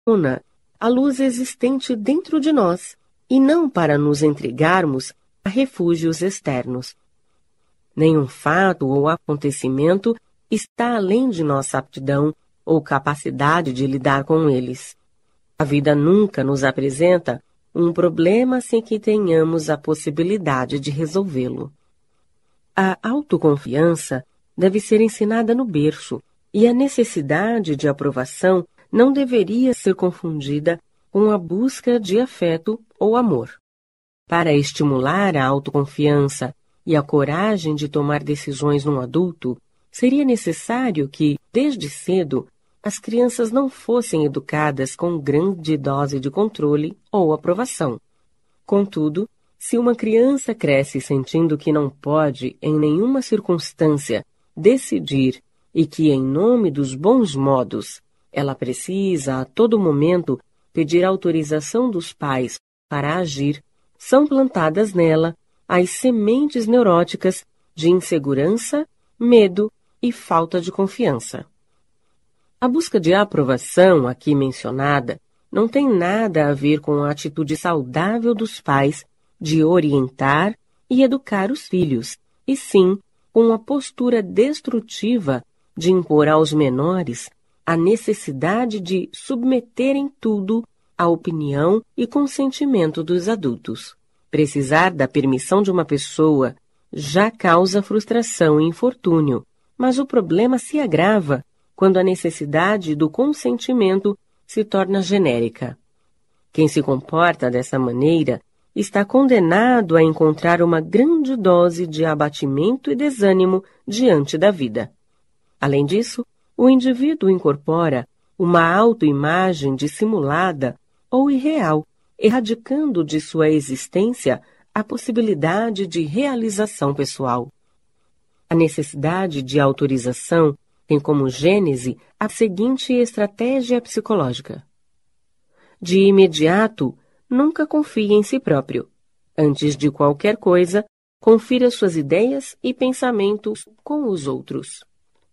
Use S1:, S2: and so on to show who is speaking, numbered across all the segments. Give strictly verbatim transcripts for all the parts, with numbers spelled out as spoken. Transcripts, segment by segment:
S1: a luz existente dentro de nós, e não para nos entregarmos a refúgios externos. Nenhum fato ou acontecimento está além de nossa aptidão ou capacidade de lidar com eles. A vida nunca nos apresenta um problema sem que tenhamos a possibilidade de resolvê-lo. A autoconfiança deve ser ensinada no berço, e a necessidade de aprovação não deveria ser confundida com a busca de afeto ou amor. Para estimular a autoconfiança e a coragem de tomar decisões num adulto, seria necessário que, desde cedo, as crianças não fossem educadas com grande dose de controle ou aprovação. Contudo, se uma criança cresce sentindo que não pode, em nenhuma circunstância, decidir e que, em nome dos bons modos, ela precisa a todo momento pedir autorização dos pais para agir, são plantadas nela as sementes neuróticas de insegurança, medo e falta de confiança. A busca de aprovação aqui mencionada não tem nada a ver com a atitude saudável dos pais de orientar e educar os filhos, e sim com a postura destrutiva de impor aos menores a necessidade de submeterem tudo à opinião e consentimento dos adultos. Precisar da permissão de uma pessoa já causa frustração e infortúnio, mas o problema se agrava quando a necessidade do consentimento se torna genérica. Quem se comporta dessa maneira está condenado a encontrar uma grande dose de abatimento e desânimo diante da vida. Além disso, o indivíduo incorpora uma autoimagem dissimulada ou irreal, erradicando de sua existência a possibilidade de realização pessoal. A necessidade de autorização tem como gênese a seguinte estratégia psicológica. De imediato, nunca confie em si próprio. Antes de qualquer coisa, confira suas ideias e pensamentos com os outros.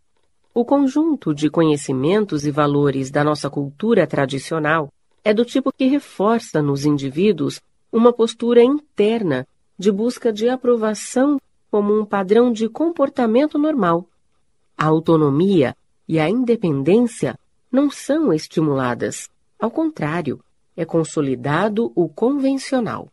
S1: O conjunto de conhecimentos e valores da nossa cultura tradicional é do tipo que reforça nos indivíduos uma postura interna de busca de aprovação como um padrão de comportamento normal. A autonomia e a independência não são estimuladas. Ao contrário, é consolidado o convencional.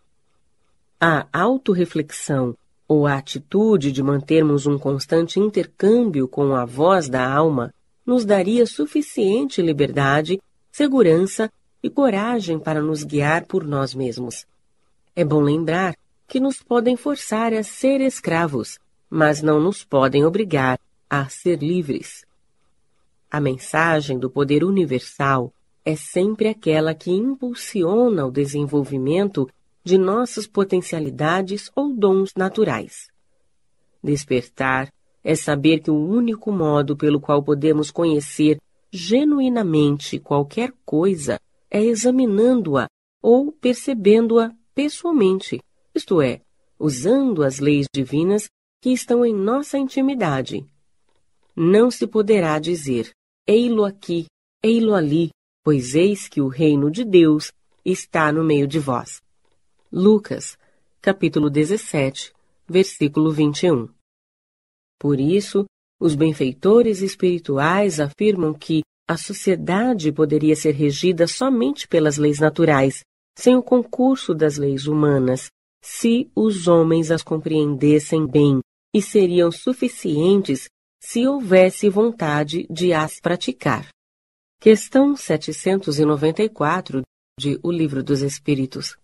S1: A autorreflexão ou a atitude de mantermos um constante intercâmbio com a voz da alma nos daria suficiente liberdade, segurança e coragem para nos guiar por nós mesmos. É bom lembrar que nos podem forçar a ser escravos, mas não nos podem obrigar a ser livres. A mensagem do poder universal é sempre aquela que impulsiona o desenvolvimento de nossas potencialidades ou dons naturais. Despertar é saber que o único modo pelo qual podemos conhecer genuinamente qualquer coisa é examinando-a ou percebendo-a pessoalmente, isto é, usando as leis divinas que estão em nossa intimidade. Não se poderá dizer, ei-lo aqui, ei-lo ali, pois eis que o reino de Deus está no meio de vós. Lucas, capítulo dezessete, versículo vinte e um. Por isso, os benfeitores espirituais afirmam que a sociedade poderia ser regida somente pelas leis naturais, sem o concurso das leis humanas, se os homens as compreendessem bem, e seriam suficientes se houvesse vontade de as praticar. Questão setecentos e noventa e quatro de O Livro dos Espíritos.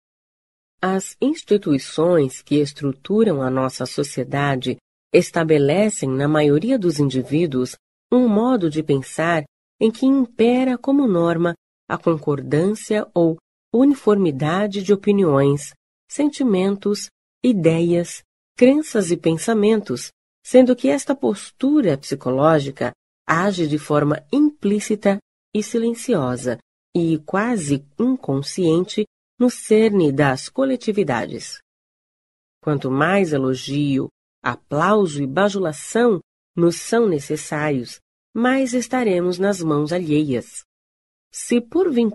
S1: As instituições que estruturam a nossa sociedade estabelecem na maioria dos indivíduos um modo de pensar em que impera como norma a concordância ou uniformidade de opiniões, sentimentos, ideias, crenças e pensamentos, sendo que esta postura psicológica age de forma implícita e silenciosa e quase inconsciente no cerne das coletividades. Quanto mais elogio, aplauso e bajulação nos são necessários, mais estaremos nas mãos alheias. Se porventura